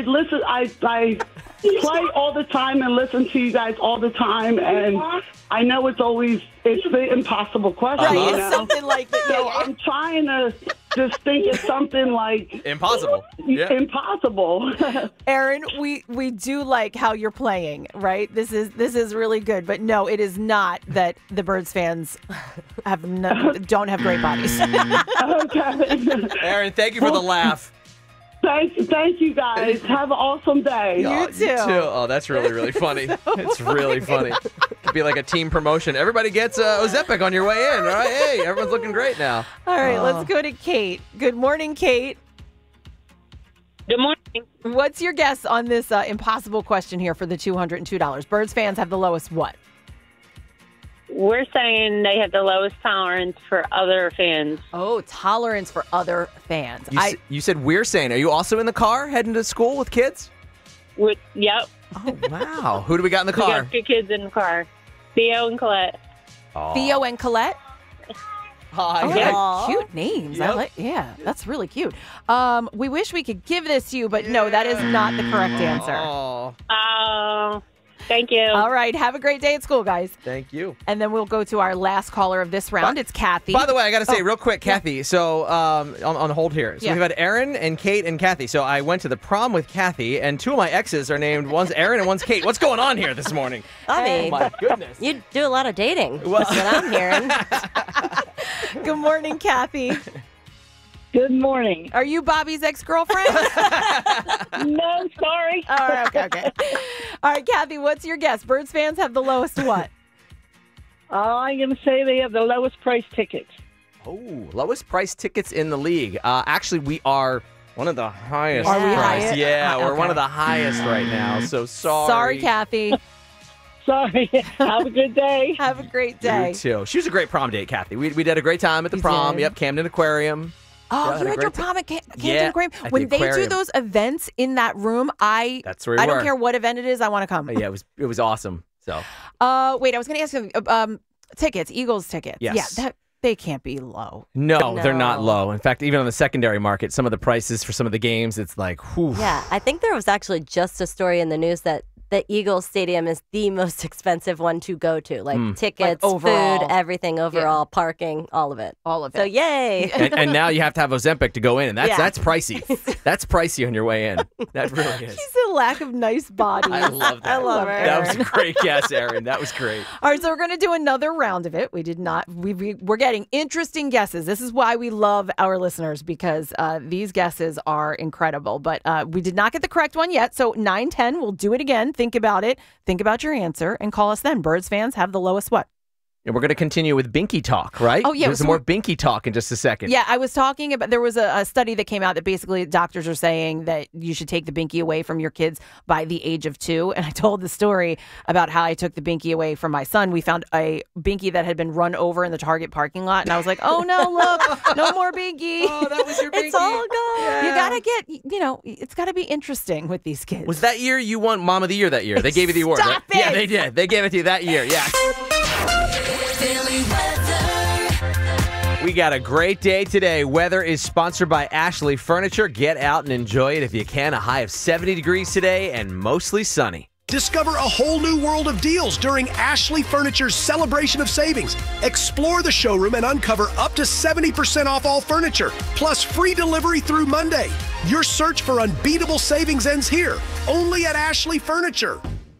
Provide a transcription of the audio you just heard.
listen. I play all the time and listen to you guys all the time, and I know it's the impossible question. Right, You it's know? something like that. So I'm trying to just think it's something like Impossible. Yeah. impossible. Aaron, we do like how you're playing, right? This is really good, but no, it is not that the Birds fans don't have great bodies. Okay. Aaron, thank you for the laugh. Thank you guys. Have an awesome day. You too. Oh, that's really, really funny. It's really funny. It'd be like a team promotion. Everybody gets Ozempic on your way in. All right, hey, everyone's looking great now. All right, let's go to Kate. Good morning, Kate. Good morning. What's your guess on this impossible question here for the $202? Birds fans have the lowest what? We're saying they have the lowest tolerance for other fans. Oh, tolerance for other fans. You said we're saying. Are you also in the car heading to school with kids? Yep. Oh, wow. Who do we got in the We car? got 2 kids in the car. Theo and Colette. Theo and Colette. Hi. Oh, Yeah. cute names. Yep. Yeah, that's really cute. We wish we could give this to you, but no, that is not the correct answer. Oh, Thank you. All right, have a great day at school, guys. thank you. And then we'll go to our last caller of this round. It's Kathy. By the way, I got to say real quick, Kathy. So on hold here. So Yeah. we've had Aaron and Kate and Kathy. So I went to the prom with Kathy, and 2 of my exes are named. One's Aaron and one's Kate. What's going on here this morning? I mean, My goodness. you do a lot of dating. Well- That's what I'm hearing. Good morning, Kathy. Good morning. Are you Bobby's ex-girlfriend? No, sorry. All right, okay. All right, Kathy, what's your guess? Birds fans have the lowest what? I'm going to say they have the lowest price tickets. Oh, lowest price tickets in the league. Actually, we are one of the highest. Are we price. highest? Yeah, we're Okay. one of the highest right now. So sorry. Sorry, Kathy. Sorry. Have a good day. Have a great You day. too. She was a great prom date, Kathy. We did a great time at the You prom. did? Yep, Camden Aquarium. Oh, Yeah, had you a had your great prom at Camden Yeah, Aquarium. at the When they do aquarium. those events in that room, That's where we I don't were. care what event it is, I want to come. Yeah, it was awesome. So Wait, I was going to ask you, tickets, Eagles tickets. Yes. Yeah, they can't be low. no, they're not No. low. In fact, even on the secondary market, some of the prices for some of the games, it's like, whew. Yeah, I think there was actually just a story in the news that the Eagles Stadium is the most expensive one to go to. Like tickets, Like overall. food, everything overall, parking, all of it. All of it. So yay. And now you have to have Ozempic to go in, and Yeah. that's pricey. That's pricey on your way in. That really is. He's a lack of nice bodies. I love that. I love her. That was Aaron. a great guess, Aaron. That was great. All right, so we're going to do another round of it. We did not. We're getting interesting guesses. This is why we love our listeners, because these guesses are incredible. But we did not get the correct one yet. So 9-10, we'll do it again. Think about it. Think about your answer and call us then. Birds fans have the lowest what? And we're going to continue with Binky talk, right? Oh, yeah, There's so some more Binky talk in just a second. Yeah, I was talking about, there was a study that came out that basically doctors are saying that you should take the binky away from your kids by the age of 2. And I told the story about how I took the binky away from my son. We found a binky that had been run over in the Target parking lot. And I was like, oh no, look, no more binky. Oh, that was your Binky. It's all gone. You got to get, it's got to be interesting with these kids. Was that year you won Mom of the Year that year? They gave you the award. Stop right? Yeah, it. they did. They gave it to you that year. Yeah. Philly weather. We got a great day today. Weather is sponsored by Ashley Furniture. Get out and enjoy it if you can. A high of 70 degrees today and mostly sunny. Discover a whole new world of deals during Ashley Furniture's Celebration of Savings. Explore the showroom and uncover up to 70% off all furniture, plus free delivery through Monday. Your search for unbeatable savings ends here, only at Ashley Furniture.